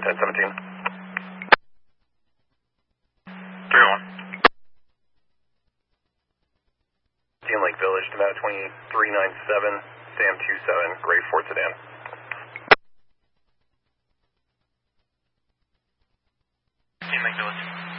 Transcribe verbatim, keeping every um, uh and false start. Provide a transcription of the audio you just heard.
ten seventeen. three one. Dean Lake Village, Nevada twenty-three ninety-seven, Sam two seven, gray Ford sedan. Dean Lake Village.